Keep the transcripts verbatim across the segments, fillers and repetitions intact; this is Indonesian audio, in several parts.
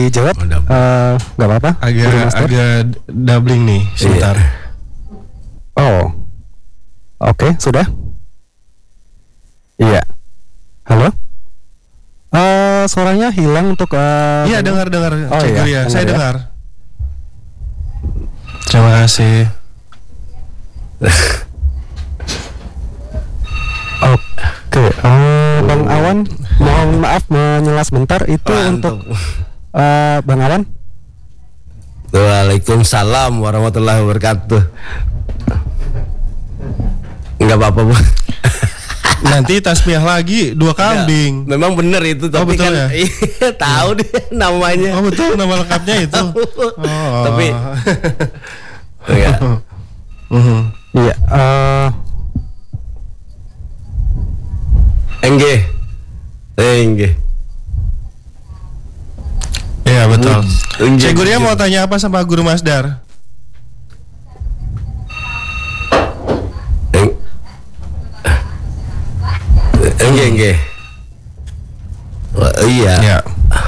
dijawab? Oh, double. Eh, nggak apa-apa. Agak Guru Master? agak doubling nih, sebentar. Oh, oke, sudah. Iya. Halo. Eh, suaranya hilang untuk. eh, Iya, dengar dengar. Oh, Cek iya, Guria, dengar saya ya. dengar. Terima kasih. Oke, eh, Bang Awan, mohon maaf menyela sebentar. Itu Mantap. untuk eh, Bang Awan. Waalaikumsalam warahmatullahi wabarakatuh. Enggak apa-apa, Bu. Nanti tasbih lagi dua kambing. Memang bener itu, Oh, tapi betul kan ya? iya, tahu dia namanya. Oh betul, nama lengkapnya itu. Oh. Tapi ya. Mhm. Iya. eh, Enggih. Enggih. Iya betul. Unjuk- Cek Guria mau tanya apa sama Guru Masdar? Eng- Enggih, enggih. Wah, iya. Ya.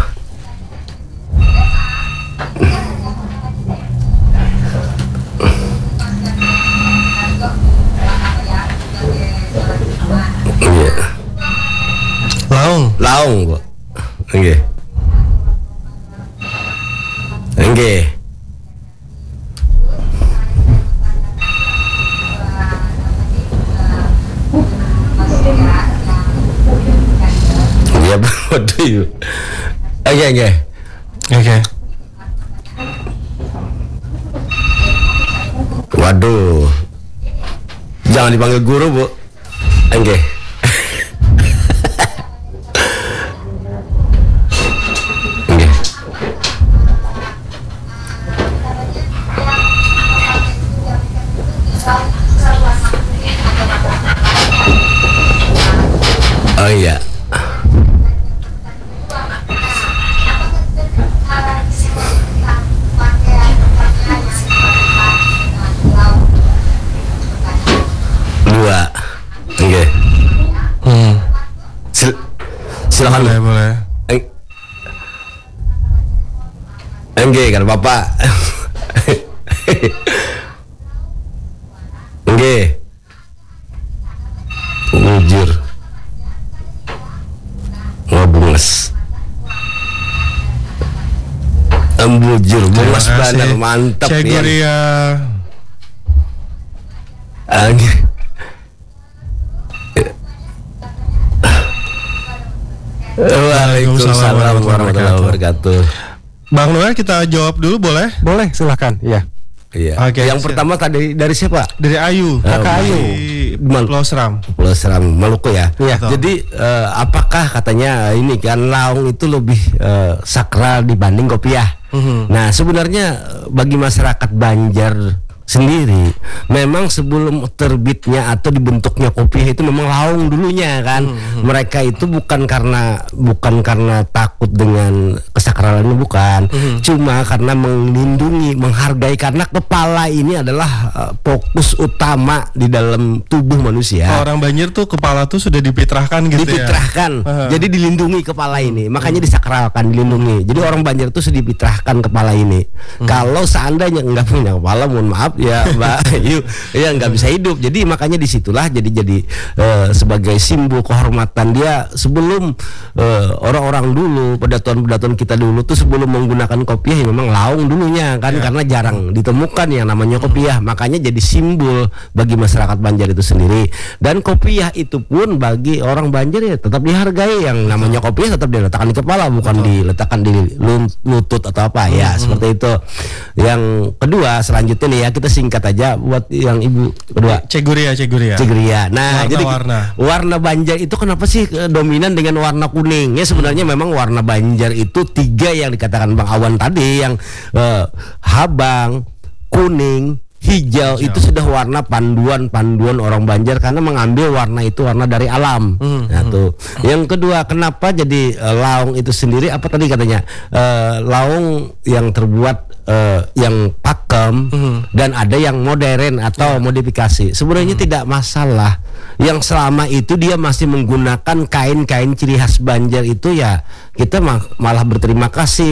Iya. Laung. Laung, Bu. Enggih. Enggih. Iya, what do you? Oke, oke. Oke. Waduh. Jangan dipanggil guru, Bu. Oke. Oke. Oh iya. Dua. Oke. Hmm. Sil- silakan. Boleh boleh. Eng- Enggak kan Bapak. Enggak. Mujur. Ngobunges. Embujur, bungas Terima kasih. bener, mantap Cek ya. Guria. Enggak. Waalaikumsalam warahmatullahi wabarakatuh. Bang Noel kita jawab dulu boleh? boleh, silahkan. Iya. Iya. Oke, Yang siap. pertama tadi dari siapa? Dari Ayu. Kakak Dari Ayu. Mal- Pulau Seram. Pulau Seram, Maluku ya. Iya. Jadi eh, apakah katanya ini kan laung itu lebih eh, sakral dibanding kopiah? Mhm. Nah sebenarnya eh, bagi masyarakat Banjar sendiri, memang sebelum terbitnya atau dibentuknya kopiah itu memang laung dulunya kan. Mereka itu bukan karena bukan karena takut dengan kesakralannya, bukan. Cuma karena melindungi, menghargai, karena kepala ini adalah eh, fokus utama di dalam tubuh manusia. Orang Banjar tuh kepala tuh sudah dipitrahkan gitu Dipitrahkan, ya. jadi dilindungi kepala ini, makanya disakralkan, dilindungi. Jadi orang Banjar tuh sudah dipitrahkan kepala ini. Kalau seandainya nggak punya kepala, mohon maaf ya Mbak Ayu, ya nggak bisa hidup. Jadi makanya disitulah jadi jadi eh, sebagai simbol kehormatan dia sebelum eh, orang-orang dulu, pedatuan-pedatuan kita dulu tuh sebelum menggunakan kopiah ya memang laung dulunya kan, karena jarang ditemukan yang namanya kopiah. Makanya jadi simbol bagi masyarakat Banjar itu sendiri. Dan kopiah itu pun bagi orang Banjar ya tetap dihargai. Yang namanya kopiah tetap diletakkan di kepala, bukan diletakkan di lun- lutut atau apa ya, seperti itu. Yang kedua selanjutnya nih ya, kita singkat aja buat yang ibu kedua. Cek Guria, Cek Guria. Cegria. Nah, Warna, jadi warna. warna Banjar itu kenapa sih eh, dominan dengan warna kuning? Ya sebenarnya memang warna Banjar itu tiga yang dikatakan Bang Awan tadi, yang eh, habang, kuning, hijau, itu sudah warna panduan-panduan orang Banjar karena mengambil warna itu warna dari alam. Hmm, Nah, tuh. Yang kedua, kenapa jadi eh, laung itu sendiri, apa tadi katanya? Eh, laung yang terbuat eh, yang pakem dan ada yang modern atau modifikasi. Sebenarnya tidak masalah. Yang selama itu dia masih menggunakan kain-kain ciri khas Banjar itu, ya kita mah- malah berterima kasih.